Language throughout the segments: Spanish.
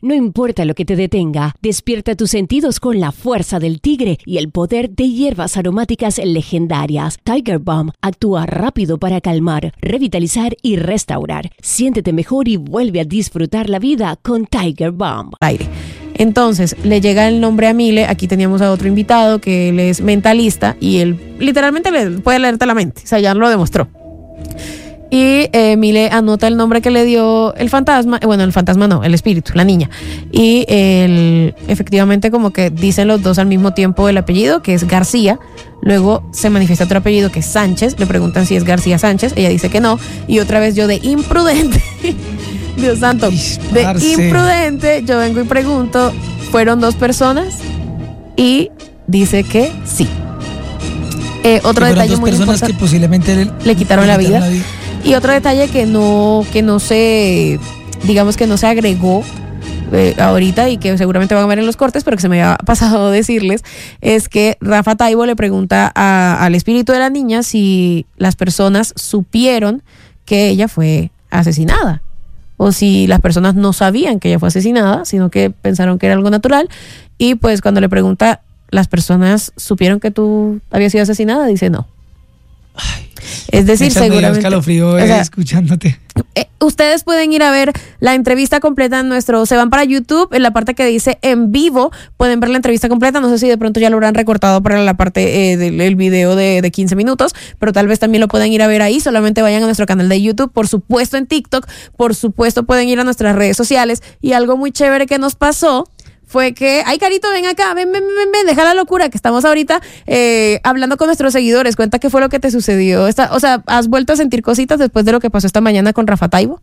No importa lo que te detenga, despierta tus sentidos con la fuerza del tigre y el poder de hierbas aromáticas legendarias. Tiger Balm actúa rápido para calmar, revitalizar y restaurar. Siéntete mejor y vuelve a disfrutar la vida con Tiger Balm. Entonces, le llega el nombre a Mile. Aquí teníamos a otro invitado que él es mentalista y él literalmente le puede leerte la mente. O sea, ya lo demostró. Y Mile anota el nombre que le dio el fantasma. Bueno, el fantasma no, el espíritu, la niña. Y efectivamente como que dicen los dos al mismo tiempo el apellido, que es García. Luego se manifiesta otro apellido que es Sánchez. Le preguntan si es García Sánchez. Ella dice que no. Y otra vez yo de imprudente... Dios santo, de imprudente, yo vengo y pregunto, ¿fueron 2 personas? Y dice que sí. Otro detalle muy importante, 2 personas que posiblemente le quitaron la vida. Y otro detalle que no se, digamos que no se agregó ahorita y que seguramente van a ver en los cortes, pero que se me había pasado decirles, es que Rafa Taibo le pregunta al espíritu de la niña si las personas supieron que ella fue asesinada. O si las personas no sabían que ella fue asesinada, sino que pensaron que era algo natural. Y pues cuando le pregunta, ¿las personas supieron que tú habías sido asesinada? Dice no. Ay, es decir, seguramente... escalofrío, escuchándote. Ustedes pueden ir a ver la entrevista completa en se van para YouTube, en la parte que dice en vivo, pueden ver la entrevista completa. No sé si de pronto ya lo habrán recortado para la parte del video de 15 minutos, pero tal vez también lo pueden ir a ver ahí. Solamente vayan a nuestro canal de YouTube, por supuesto en TikTok, por supuesto pueden ir a nuestras redes sociales. Y algo muy chévere que nos pasó fue que, ay Carito, ven acá, ven, deja la locura, que estamos ahorita hablando con nuestros seguidores. Cuenta qué fue lo que te sucedió. ¿Has vuelto a sentir cositas después de lo que pasó esta mañana con Rafa Taibo?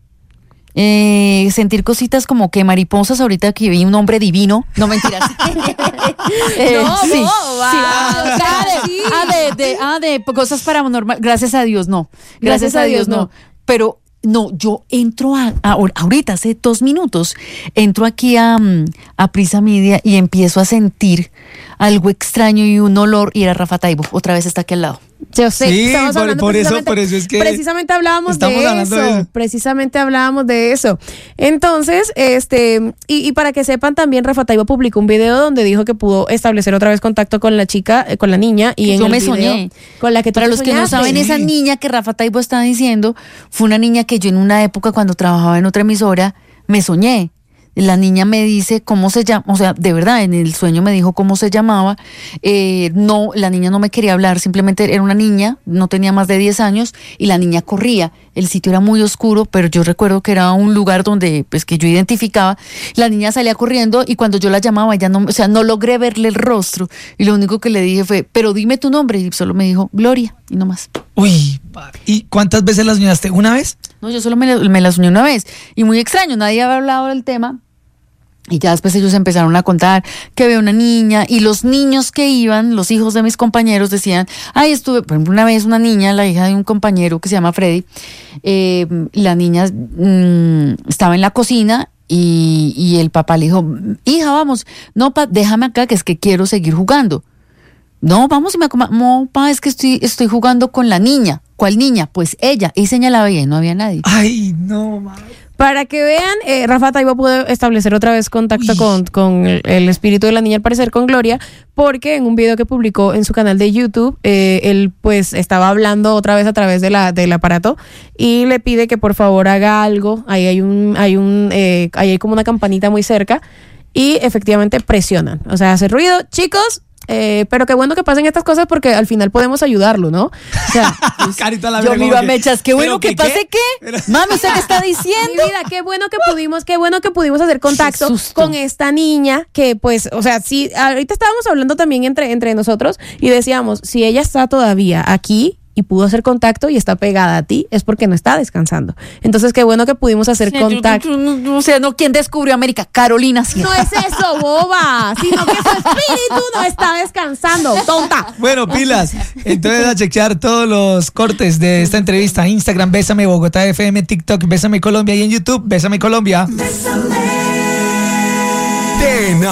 Sentir cositas como que mariposas ahorita que vi un hombre divino. No, mentiras. De cosas paranormales. Gracias a Dios, no. Gracias a Dios, no. Pero no, yo entro ahorita, hace 2 minutos, entro aquí a Prisa Media y empiezo a sentir algo extraño y un olor, y era Rafa Taibo, otra vez está aquí al lado. Yo sé, sí, por eso es que precisamente hablábamos de eso. Precisamente hablábamos de eso. Entonces, y para que sepan también, Rafa Taibo publicó un video donde dijo que pudo establecer otra vez contacto con la chica, con la niña, y en yo el me video, soñé. Con la que para los que no saben, esa niña que Rafa Taibo está diciendo fue una niña que yo en una época cuando trabajaba en otra emisora me soñé. La niña me dice cómo se llama, o sea, de verdad, en el sueño me dijo cómo se llamaba. No, la niña no me quería hablar, simplemente era una niña, no tenía más de 10 años, y la niña corría. El sitio era muy oscuro, pero yo recuerdo que era un lugar donde, pues, que yo identificaba. La niña salía corriendo y cuando yo la llamaba, ella no, o sea, no logré verle el rostro. Y lo único que le dije fue, pero dime tu nombre, y solo me dijo, Gloria, y no más. Uy, ¿y cuántas veces la soñaste? ¿Una vez? No, yo solo me la soñé una vez. Y muy extraño, nadie había hablado del tema. Y ya después ellos empezaron a contar que había una niña, y los niños que iban, los hijos de mis compañeros, decían, ay, estuve, por ejemplo, una vez una niña, la hija de un compañero que se llama Freddy, la niña estaba en la cocina y el papá le dijo, hija, vamos, no, déjame acá, que es que quiero seguir jugando. No, vamos, y me acompaña. No, pa, es que estoy jugando con la niña. ¿Cuál niña? Pues ella. Y señalaba y no había nadie. Ay, no, madre. Para que vean, Rafa Taibo pudo establecer otra vez contacto con el espíritu de la niña, al parecer con Gloria, porque en un video que publicó en su canal de YouTube, él pues estaba hablando otra vez a través del aparato y le pide que por favor haga algo. Ahí hay como una campanita muy cerca y efectivamente presionan. O sea, hace ruido, chicos. Pero qué bueno que pasen estas cosas porque al final podemos ayudarlo, ¿no? O sea, yo miro a Mechas, qué bueno que pase qué. Mami, ¿usted qué está diciendo? Mira, qué bueno que pudimos hacer contacto con esta niña que pues, o sea, sí, ahorita estábamos hablando también entre nosotros y decíamos, si ella está todavía aquí y pudo hacer contacto y está pegada a ti, es porque no está descansando. Entonces, qué bueno que pudimos hacer contacto. O sea, no, ¿quién descubrió América? Carolina Sierra. No es eso, boba, sino que su espíritu no está descansando, tonta. Bueno, pilas. Entonces, a chequear todos los cortes de esta entrevista: Instagram, Bésame Bogotá FM, TikTok, Bésame Colombia, y en YouTube, Bésame Colombia.